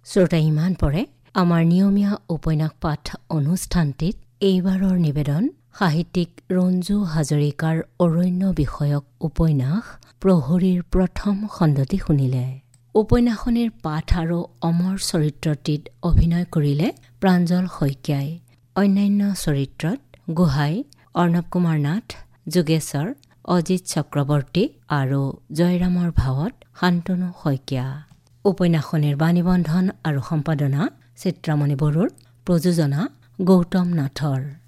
শ্ৰোতা ইমান পৰে আমাৰ নিয়মীয়া উপন্যাস পাঠ অনুষ্ঠানটিত এইবাৰৰ নিবেদন সাহিত্যিক ৰঞ্জু হাজৰিকাৰ অৰণ্য বিষয়ক উপন্যাস প্ৰহৰীৰ প্ৰথম খণ্ডটি শুনিলে। উপন্যাসনিৰ পাঠ আৰু অমৰ চৰিত্ৰটিত অভিনয় কৰিলে প্ৰাঞ্জল শইকীয়াই। অন্যান্য চৰিত্ৰত গোহাঁই, অৰ্ণৱ কুমাৰ নাথ, যোগেশ্বৰ, অজিত চক্ৰৱৰ্তী আৰু জয়ৰামৰ ভাৱত শান্তনু শইকীয়া। উপন্যাসনিৰ বাণীবন্ধন আৰু সম্পাদনা চিত্ৰামণি বড়োৰ, প্ৰযোজনা গৌতম নাথৰ।